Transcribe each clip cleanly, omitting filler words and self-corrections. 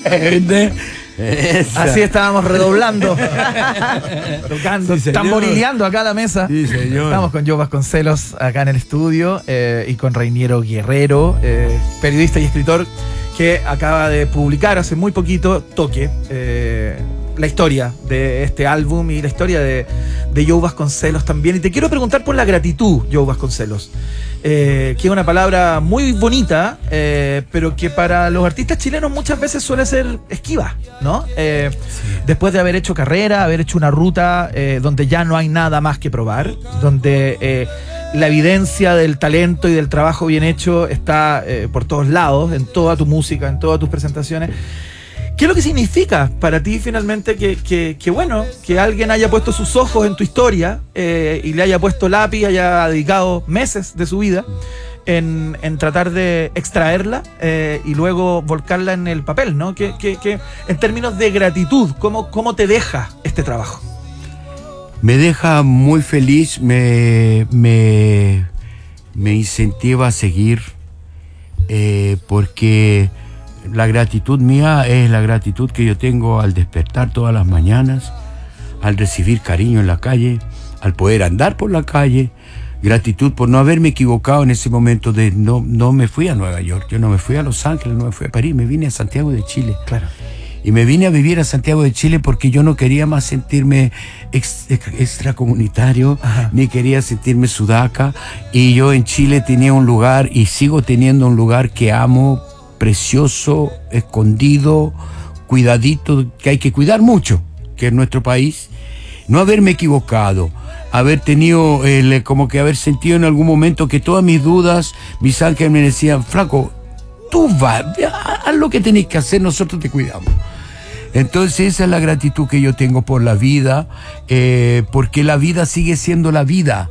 ¿Viste? Así estábamos redoblando, tocando, Sí, tamborileando acá a la mesa. Sí, señor. Estamos con Joe Vasconcelos acá en el estudio y con Reiniero Guerrero, periodista y escritor que acaba de publicar hace muy poquito Toque, la historia de este álbum y la historia de Joe Vasconcelos también. Y te quiero preguntar por la gratitud, Joe Vasconcelos, que es una palabra muy bonita, pero que para los artistas chilenos muchas veces suele ser esquiva, ¿no? Sí. Después de haber hecho carrera, haber hecho una ruta donde ya no hay nada más que probar, donde la evidencia del talento y del trabajo bien hecho está por todos lados, en toda tu música, en todas tus presentaciones. ¿Qué es lo que significa para ti finalmente que bueno, que alguien haya puesto sus ojos en tu historia y le haya puesto lápiz, haya dedicado meses de su vida en tratar de extraerla y luego volcarla en el papel, ¿no? Que en términos de gratitud, ¿cómo te deja este trabajo? Me deja muy feliz, me incentiva a seguir, porque la gratitud mía es la gratitud que yo tengo al despertar todas las mañanas, al recibir cariño en la calle, al poder andar por la calle, gratitud por no haberme equivocado en ese momento de no me fui a Nueva York, yo no me fui a Los Ángeles, no me fui a París, me vine a Santiago de Chile. Claro. Y me vine a vivir a Santiago de Chile porque yo no quería más sentirme extracomunitario, ni quería sentirme sudaca. Y yo en Chile tenía un lugar y sigo teniendo un lugar que amo, precioso, escondido, cuidadito, que hay que cuidar mucho, que es nuestro país. No haberme equivocado, haber tenido, como que haber sentido en algún momento que todas mis dudas, mis ángeles me decían, flaco, tú vas, haz lo que tenés que hacer, nosotros te cuidamos. Entonces esa es la gratitud que yo tengo por la vida, porque la vida sigue siendo la vida.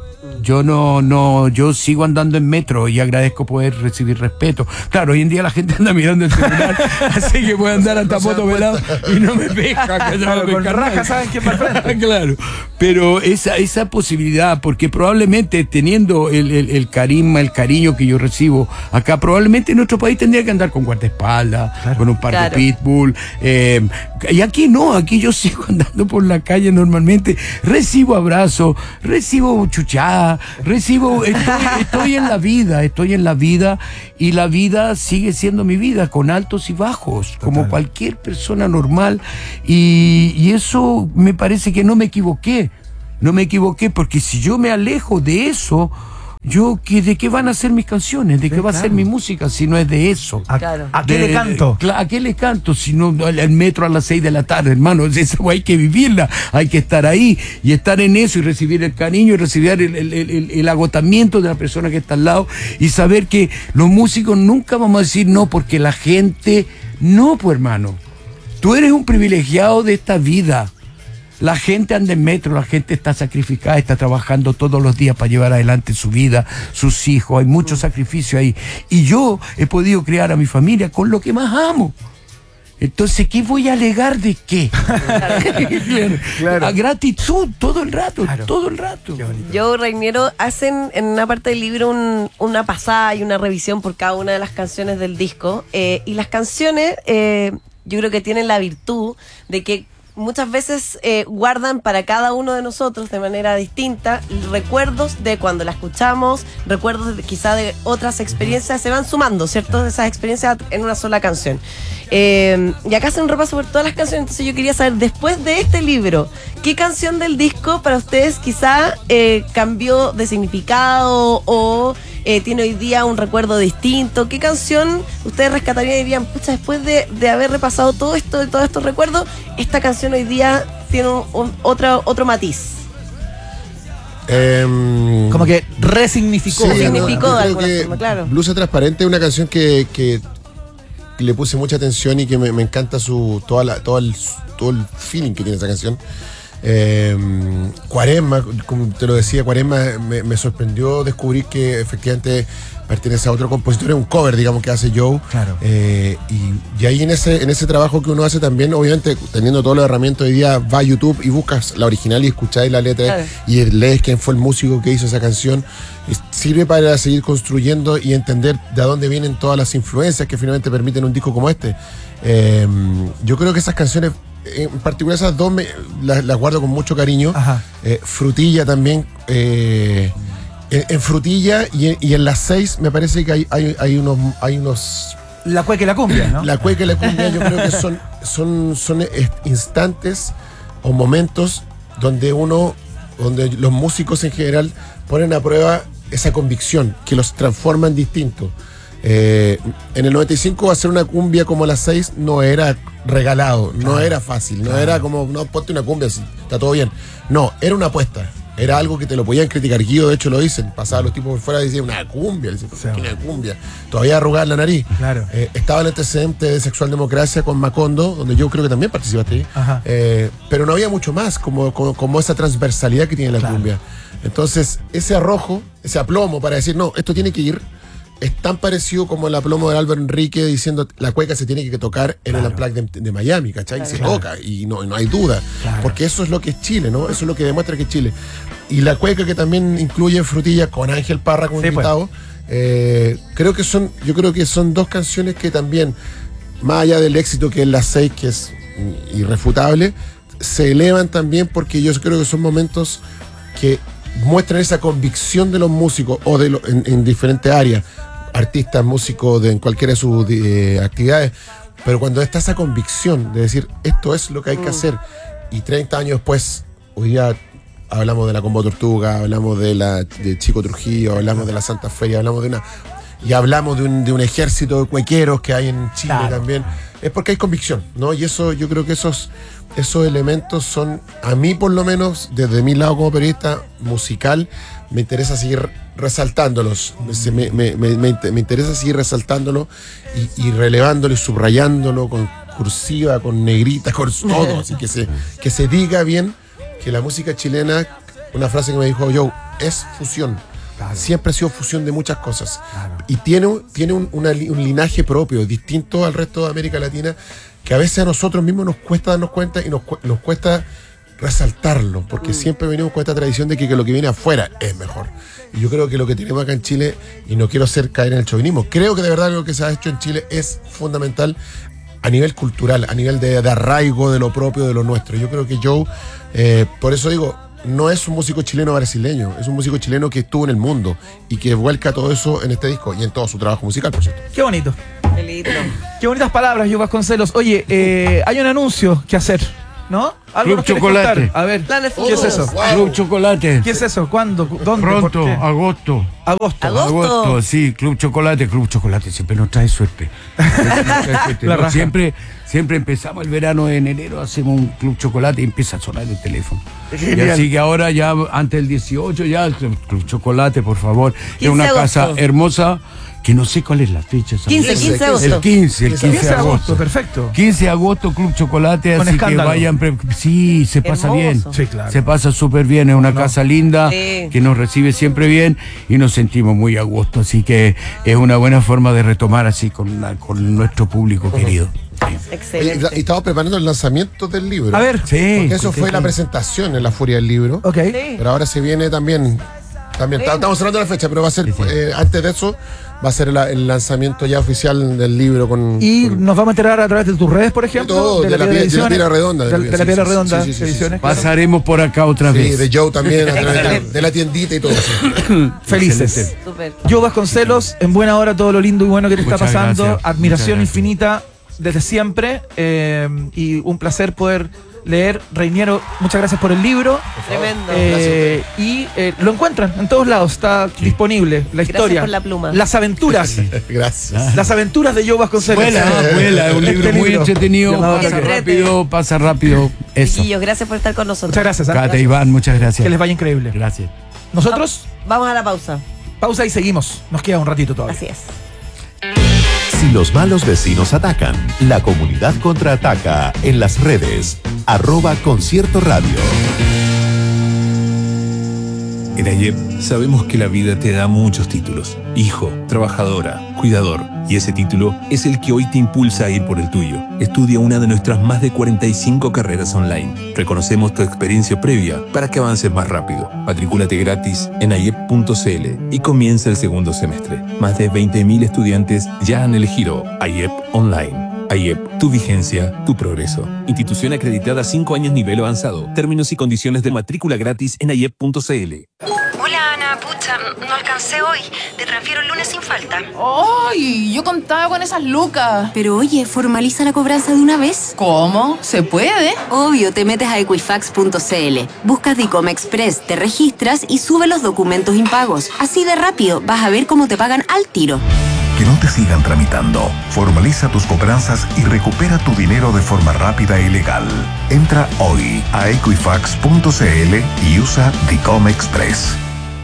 Yo sigo andando en metro y agradezco poder recibir respeto. Claro, hoy en día la gente anda mirando el celular, así que puede andar hasta moto velado y no me pesca. Claro, con raja saben quién va al frente. Claro, pero esa posibilidad, porque probablemente teniendo el carisma, el cariño que yo recibo acá, probablemente en nuestro país tendría que andar con guardaespaldas, claro, con un par de pitbull. Y aquí no, aquí yo sigo andando por la calle normalmente, recibo abrazos, recibo chuchadas, estoy en la vida y la vida sigue siendo mi vida, con altos y bajos. Total. Como cualquier persona normal, y eso me parece que no me equivoqué, porque si yo me alejo de eso, ¿de qué van a ser mis canciones? ¿De qué va a ser mi música si no es de eso? ¿A qué le canto? ¿A qué le canto? Si no, el metro a las 6 de la tarde, hermano, eso hay que vivirla, hay que estar ahí y estar en eso y recibir el cariño y recibir el agotamiento de la persona que está al lado y saber que los músicos nunca vamos a decir no, porque la gente, no, pues hermano, tú eres un privilegiado de esta vida. La gente anda en metro, la gente está sacrificada, está trabajando todos los días para llevar adelante su vida, sus hijos, hay mucho sacrificio ahí. Y yo he podido criar a mi familia con lo que más amo. Entonces, ¿qué voy a alegar de qué? Claro. A gratitud, todo el rato, claro, todo el rato. Yo, Reiniero, hacen en una parte del libro una pasada y una revisión por cada una de las canciones del disco. Y las canciones, yo creo que tienen la virtud de que muchas veces guardan para cada uno de nosotros de manera distinta recuerdos de cuando la escuchamos, recuerdos quizá de otras experiencias, se van sumando, ¿cierto? Esas experiencias en una sola canción. Y acá hacen un repaso por todas las canciones, entonces yo quería saber, después de este libro, ¿qué canción del disco para ustedes quizá cambió de significado o tiene hoy día un recuerdo distinto? ¿Qué canción ustedes rescatarían y dirían, pucha, después de haber repasado todo esto, de todos estos recuerdos, esta canción hoy día tiene otro matiz? Como que resignificó. Sí, significó de alguna forma, claro. Blusa Transparente es una canción que le puse mucha atención y que me encanta todo el feeling que tiene esa canción. Cuaresma, como te lo decía, Cuaresma me sorprendió descubrir que efectivamente pertenece a otro compositor, es un cover, digamos, que hace Joe. Claro. Y ahí en ese trabajo que uno hace también, obviamente, teniendo todas las herramientas hoy día, va a YouTube y buscas la original y escucháis la letra, claro, y lees quién fue el músico que hizo esa canción. sirve para seguir construyendo y entender de dónde vienen todas las influencias que finalmente permiten un disco como este. Yo creo que esas canciones, en particular esas dos, las guardo con mucho cariño. Frutilla también. En Frutilla y en las 6 me parece que hay unos La cueca y la cumbia, ¿no? La cueca y la cumbia yo creo que son instantes o momentos donde los músicos en general ponen a prueba esa convicción que los transforma en distintos. En el 95 hacer una cumbia como las 6 no era regalado, no era fácil, no era como, no, ponte una cumbia, está todo bien. No, era una apuesta. Era algo que te lo podían criticar. Guido, de hecho, lo dicen. Pasaban los tipos por fuera y decían, una cumbia. Dicen, ¿qué una cumbia? Todavía arrugar la nariz. Claro. Estaba el antecedente de Sexual Democracia con Macondo, donde yo creo que también participaste ahí. Pero no había mucho más, como esa transversalidad que tiene la cumbia. Entonces, ese arrojo, ese aplomo para decir, no, esto tiene que ir, es tan parecido como el aplomo de Álvaro Enrique diciendo la cueca se tiene que tocar en el Unplugged de Miami, ¿cachai? Se toca y no hay duda, porque eso es lo que es Chile, ¿no? Eso es lo que demuestra que es Chile. Y la cueca que también incluye Frutilla con Ángel Parra como invitado, yo creo que son dos canciones que también, más allá del éxito que es la 6, que es irrefutable, se elevan también porque yo creo que son momentos que muestran esa convicción de los músicos o en diferentes áreas, artistas, músicos en cualquiera de sus actividades, pero cuando está esa convicción de decir esto es lo que hay que hacer, y 30 años después, hoy día hablamos de la Combo Tortuga, hablamos de Chico Trujillo, hablamos de la Santa Fe, hablamos y hablamos de un ejército de cuequeros que hay en Chile también, es porque hay convicción, ¿no? Y eso, yo creo que esos elementos son, a mí por lo menos, desde mi lado como periodista musical, me interesa seguir resaltándolos. Me interesa seguir resaltándolo y relevándolo y subrayándolo con cursiva, con negrita, con todo. Así que se diga bien que la música chilena, una frase que me dijo Joe, es fusión. Siempre ha sido fusión de muchas cosas. Y tiene un linaje propio, distinto al resto de América Latina, que a veces a nosotros mismos nos cuesta darnos cuenta y nos cuesta resaltarlo, porque siempre venimos con esta tradición de que lo que viene afuera es mejor. Y yo creo que lo que tenemos acá en Chile, y no quiero caer en el chauvinismo, creo que de verdad lo que se ha hecho en Chile es fundamental a nivel cultural, a nivel de arraigo de lo propio, de lo nuestro. Yo creo que Joe, por eso digo, no es un músico chileno brasileño, es un músico chileno que estuvo en el mundo y que vuelca todo eso en este disco y en todo su trabajo musical, por cierto. Qué bonito. Qué lindo. Qué bonitas palabras, Joe Vasconcelos. Oye, hay un anuncio que hacer, ¿no? ¿Algo Club Chocolate. A ver, ¿qué es eso? Wow. Club Chocolate. ¿Qué es eso? ¿Cuándo? ¿Dónde? Pronto, ¿Por qué? agosto. Agosto. Sí, Club Chocolate siempre nos trae suerte. Siempre empezamos el verano en enero, hacemos un Club Chocolate y empieza a sonar el teléfono. Y así que ahora ya antes del 18 ya el Club Chocolate, por favor. Es una casa hermosa que no sé cuál es la fecha. 15 de agosto. El 15 de agosto. Perfecto. 15 de agosto, Club Chocolate, Con así escándalo. que vayan. Sí, se pasa Hermoso. bien. Sí, claro. Se pasa súper bien, es una casa linda, Sí. que nos recibe siempre bien y nos sentimos muy a gusto, así que es una buena forma de retomar así con nuestro público querido. Sí. Excelente. Y estamos preparando el lanzamiento del libro. A ver. Sí, Porque eso fue la presentación en La Furia del Libro. Ok. Sí. Pero ahora se viene también. Estamos cerrando la fecha, pero va a ser, antes de eso, va a ser el lanzamiento ya oficial del libro Y nos vamos a enterar a través de tus redes, por ejemplo. todo, de la Piedra Redonda. De la Piedra Redonda Sí. Ediciones. claro. Pasaremos por acá otra Sí, vez. de Joe también, a través de la tiendita y todo eso. Felices. Excelente. Súper. Joe Vasconcelos, en buena hora todo lo lindo y bueno que te está Muchas pasando. gracias. Admiración Muchas gracias. infinita desde siempre. Y un placer poder leer. Reiniero, muchas gracias por el libro. Tremendo. Y lo encuentran en todos lados. Está disponible la historia. por la pluma. Las aventuras. Gracias. Las aventuras de Joe Vasconcelos. Vuela, es un libro Este muy libro entretenido, llamado pasa rápido. Eso. Chiquillos, gracias por estar con nosotros. Muchas gracias. ¿eh? Cate, Iván, muchas gracias. Que les vaya increíble. Gracias. Nosotros, Vamos a la pausa. pausa y seguimos. Nos queda un ratito todavía. Así es. Si los malos vecinos atacan, la comunidad contraataca en las redes. @Concierto Radio. En AYEP sabemos que la vida te da muchos títulos. Hijo, trabajadora, cuidador. Y ese título es el que hoy te impulsa a ir por el tuyo. Estudia una de nuestras más de 45 carreras online. Reconocemos tu experiencia previa para que avances más rápido. Matricúlate gratis en ayep.cl y comienza el segundo semestre. Más de 20.000 estudiantes ya han elegido AYEP Online. AYEP, tu vigencia, tu progreso. Institución acreditada 5 años nivel avanzado. Términos y condiciones de matrícula gratis en ayep.cl. Hola, Ana, pucha, no alcancé hoy. Te transfiero el lunes sin falta. ¡Ay! Yo contaba con esas lucas. Pero oye, formaliza la cobranza de una vez. ¿Cómo? ¿Se puede? Obvio, te metes a equifax.cl, buscas Dicom Express, te registras y subes los documentos impagos. Así de rápido, vas a ver cómo te pagan al tiro. Que no te sigan tramitando. Formaliza tus cobranzas y recupera tu dinero de forma rápida y legal. Entra hoy a equifax.cl y usa Dicom Express.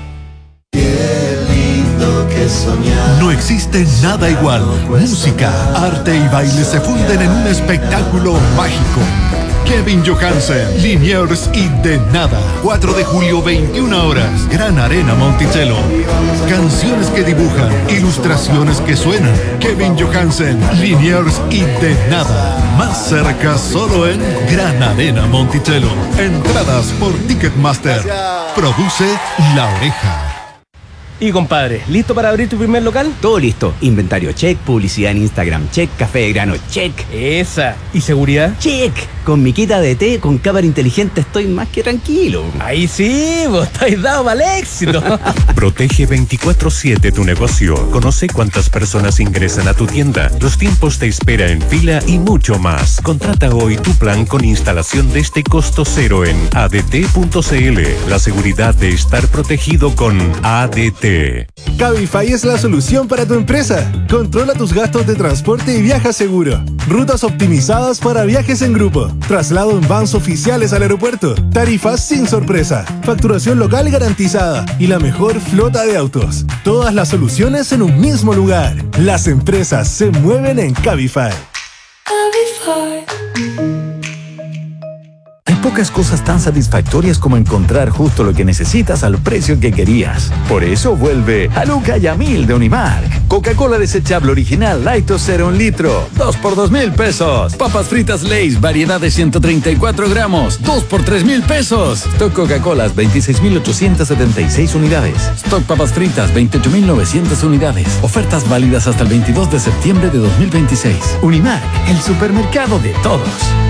No existe nada igual. Música, arte y baile se funden en un espectáculo mágico. Kevin Johansen, Liniers y De Nada. 4 de julio, 21 horas. Gran Arena Monticello. Canciones que dibujan, ilustraciones que suenan. Kevin Johansen, Liniers y De Nada. Más cerca solo en Gran Arena Monticello. Entradas por Ticketmaster. Produce La Oreja. Y compadre, ¿listo para abrir tu primer local? Todo listo. Inventario check, publicidad en Instagram check, café de grano check. Esa. ¿Y seguridad? Check. Con mi quita de té, con cámara inteligente estoy más que tranquilo. Ahí sí, vos estáis dado para el éxito. Protege 24/7 tu negocio. Conoce cuántas personas ingresan a tu tienda, los tiempos de espera en fila y mucho más. Contrata hoy tu plan con instalación desde costo cero en adt.cl. La seguridad de estar protegido con ADT. Cabify es la solución para tu empresa. Controla tus gastos de transporte y viaja seguro. Rutas optimizadas para viajes en grupo. Traslado en vans oficiales al aeropuerto. Tarifas sin sorpresa. Facturación local garantizada. Y la mejor flota de autos. Todas las soluciones en un mismo lugar. Las empresas se mueven en Cabify. Hay pocas cosas tan satisfactorias como encontrar justo lo que necesitas al precio que querías. Por eso vuelve Haluca Yamil de Unimark. Coca-Cola desechable original Light o 0 1 litro, 2 por 2,000 pesos. Papas fritas Lay's, variedad de 134 gramos, 2 por 3,000 pesos. Stock Coca-Colas, 26,876 unidades. Stock papas fritas, 28,900 unidades. Ofertas válidas hasta el 22 de septiembre de 2026. Unimark, el supermercado de todos.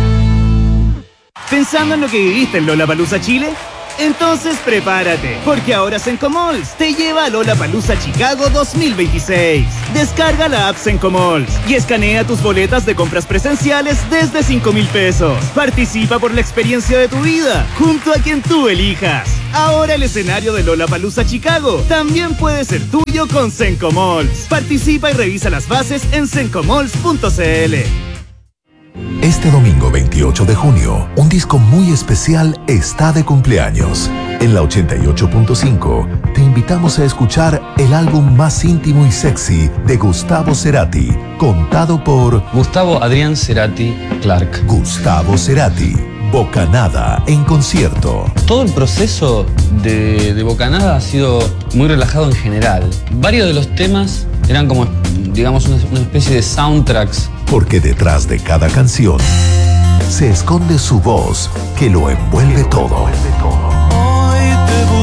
¿Pensando en lo que viviste en Lollapalooza Chile? Entonces prepárate, porque ahora Sencomalls te lleva a Lollapalooza Chicago 2026. Descarga la app Sencomalls y escanea tus boletas de compras presenciales desde 5,000 pesos. Participa por la experiencia de tu vida, junto a quien tú elijas. Ahora el escenario de Lollapalooza Chicago también puede ser tuyo con Sencomalls. Participa y revisa las bases en sencomalls.cl. Este domingo 28 de junio, un disco muy especial está de cumpleaños. En la 88.5 te invitamos a escuchar el álbum más íntimo y sexy de Gustavo Cerati, contado por Gustavo Adrián Cerati Clark. Gustavo Cerati, Bocanada en concierto. Todo el proceso de Bocanada ha sido muy relajado en general. Varios de los temas eran como, digamos, una especie de soundtracks. Porque detrás de cada canción se esconde su voz que lo envuelve todo. Hoy te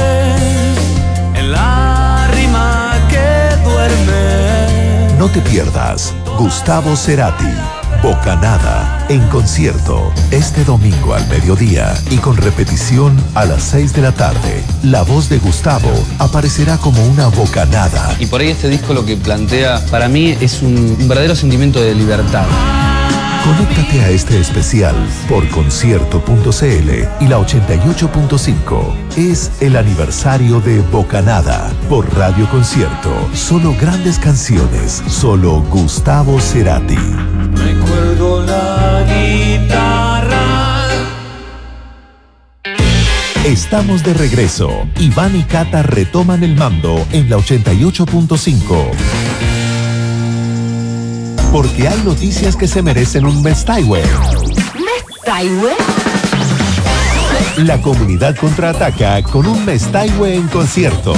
busqué en la rima que duerme. No te pierdas Gustavo Cerati, Bocanada en concierto este domingo al mediodía y con repetición a las 6 de la tarde. La voz de Gustavo aparecerá como una bocanada. Y por ahí este disco lo que plantea para mí es un verdadero sentimiento de libertad. Conéctate a este especial por concierto.cl y la 88.5. Es el aniversario de Bocanada por Radio Concierto. Solo grandes canciones, solo Gustavo Cerati. Recuerdo la guitarra. Estamos de regreso. Iván y Cata retoman el mando en la 88.5. Porque hay noticias que se merecen un Mestaiwe. ¿Mestaiwe? La comunidad contraataca con un Mestaiwe en concierto.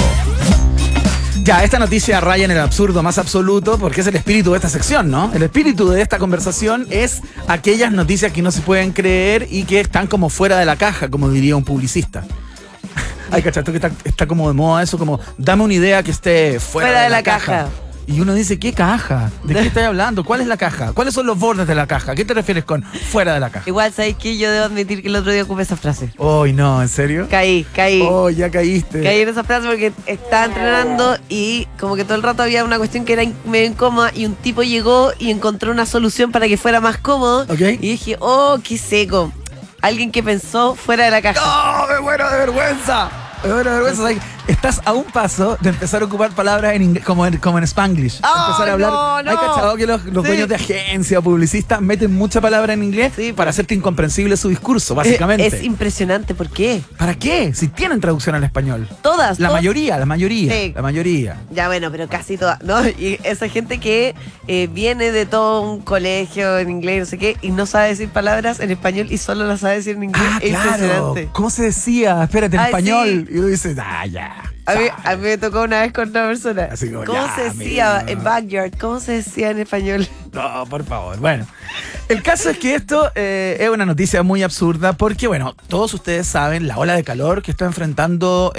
Ya, esta noticia raya en el absurdo más absoluto porque es el espíritu de esta sección, ¿no? El espíritu de esta conversación es aquellas noticias que no se pueden creer y que están como fuera de la caja, como diría un publicista. Ay, cachato, que está como de moda eso, como dame una idea que esté fuera de la caja. Y uno dice, ¿qué caja? ¿De qué estás hablando? ¿Cuál es la caja? ¿Cuáles son los bordes de la caja? ¿Qué te refieres con fuera de la caja? Igual, ¿sabes qué? Yo debo admitir que el otro día ocupé esa frase. Uy, no, ¿en serio? Caí. Oh, ya caíste. Caí en esa frase porque estaba entrenando y como que todo el rato había una cuestión que era medio incómoda y un tipo llegó y encontró una solución para que fuera más cómodo. Okay. Y dije, oh, qué seco. Alguien que pensó fuera de la caja. ¡No! ¡Me muero de vergüenza! Me muero de vergüenza. O sea, estás a un paso de empezar a ocupar palabras en inglés, como en Spanglish. Empezar a hablar. No. Hay cachado que los dueños de agencia o publicistas meten mucha palabra en inglés para hacerte incomprensible su discurso, básicamente. Es impresionante. ¿Por qué? ¿Para qué? Si tienen traducción al español. Todas. La mayoría. Sí. La mayoría. Ya, bueno, pero casi todas, ¿no? Y esa gente que viene de todo un colegio en inglés, no sé qué, y no sabe decir palabras en español y solo las sabe decir en inglés. Ah, es claro. impresionante. ¿Cómo se decía? Espérate, en español. Sí. Y uno dice, ya. A mí me tocó una vez con una persona. Así como, ¿Cómo ya, se decía amigo? en backyard? ¿Cómo se decía en español? No, por favor. Bueno, el caso es que esto es una noticia muy absurda porque, bueno, todos ustedes saben la ola de calor que está enfrentando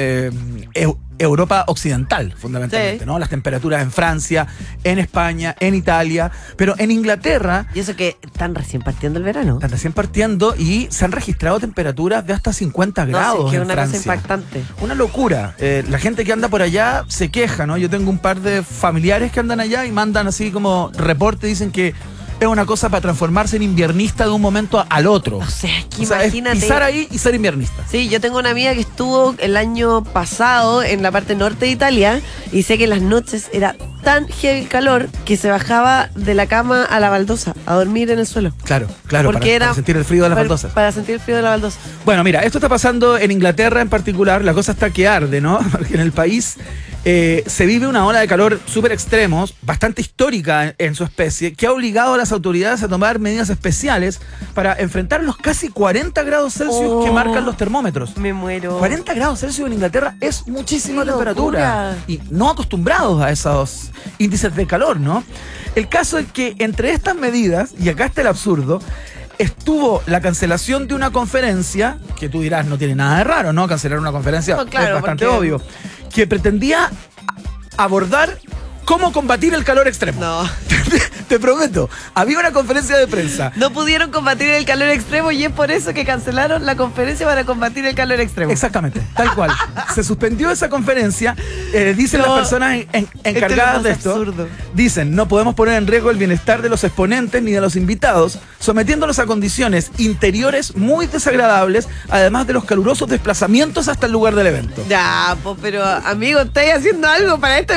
Europa occidental, fundamentalmente, Sí. ¿no? Las temperaturas en Francia, en España, en Italia, pero en Inglaterra... Y eso que están recién partiendo el verano. Están recién partiendo y se han registrado temperaturas de hasta 50 grados No, sí, que es en una Francia. cosa impactante. Una locura. La gente que anda por allá se queja, ¿no? Yo tengo un par de familiares que andan allá y mandan así como reporte, dicen que es una cosa para transformarse en inviernista de un momento al otro. O sea, es que O sea, imagínate. es pisar ahí y ser inviernista. Sí, yo tengo una amiga que estuvo el año pasado en la parte norte de Italia y sé que en las noches era tan heavy el calor que se bajaba de la cama a la baldosa a dormir en el suelo. Claro, Porque para sentir el frío de las baldosas. Para sentir el frío de la baldosa. Bueno, mira, esto está pasando en Inglaterra en particular, la cosa está que arde, ¿no? Porque en el país se vive una ola de calor súper extremos, bastante histórica en su especie, que ha obligado a las autoridades a tomar medidas especiales para enfrentar los casi 40 grados Celsius que marcan los termómetros. Me muero. 40 grados Celsius en Inglaterra es muchísima ¡Qué temperatura. locura! Y no acostumbrados a esos índices de calor, ¿no? El caso es que entre estas medidas, y acá está el absurdo, estuvo la cancelación de una conferencia, que tú dirás no tiene nada de raro, ¿no? Cancelar una conferencia No, claro, es bastante porque- obvio, que pretendía abordar cómo combatir el calor extremo. No. Te prometo, había una conferencia de prensa. No pudieron combatir el calor extremo y es por eso que cancelaron la conferencia para combatir el calor extremo. Exactamente, tal cual. Se suspendió esa conferencia, dicen No, las personas encargadas de esto. Absurdo. Dicen, no podemos poner en riesgo el bienestar de los exponentes ni de los invitados, sometiéndolos a condiciones interiores muy desagradables, además de los calurosos desplazamientos hasta el lugar del evento. Ya, pues, pero amigo, ¿estáis haciendo algo para esto?